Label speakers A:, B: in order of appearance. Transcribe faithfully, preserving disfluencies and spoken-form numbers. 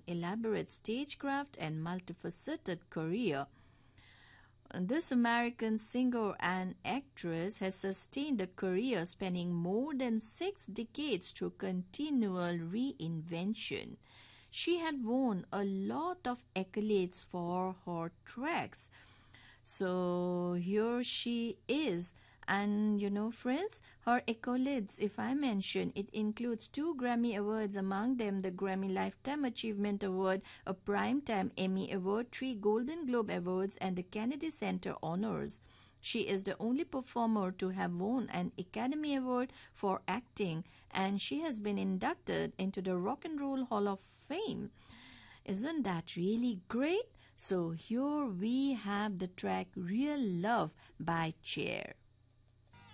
A: elaborate stagecraft and multifaceted career. This American singer and actress has sustained a career spanning more than six decades through continual reinvention. She had won a lot of accolades for her tracks. So here she is. And you know, friends, her accolades, if I mention, it includes two Grammy Awards, among them the Grammy Lifetime Achievement Award, a Primetime Emmy Award, three Golden Globe Awards, and the Kennedy Center Honors. She is the only performer to have won an Academy Award for acting, and she has been inducted into the Rock and Roll Hall of Fame. Isn't that really great? So here we have the track Real Love by Cher.